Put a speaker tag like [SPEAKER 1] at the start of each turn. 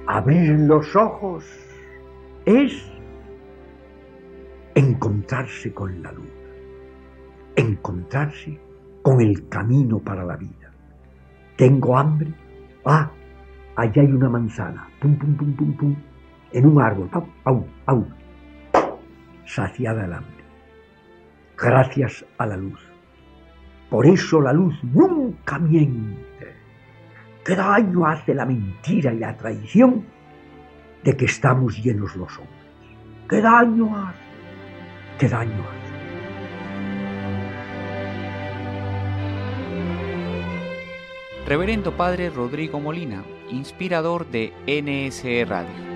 [SPEAKER 1] Abrir los ojos es encontrarse con la luz, encontrarse con el camino para la vida. ¿Tengo hambre? Ah, allá hay una manzana, pum, pum, pum, pum, pum, en un árbol, au, au, au. Saciada el hambre, gracias a la luz. Por eso la luz nunca miente. ¿Qué daño hace la mentira y la traición de que estamos llenos los hombres? ¿Qué daño hace? ¿Qué daño hace?
[SPEAKER 2] Reverendo Padre Rodrigo Molina, inspirador de NSE Radio.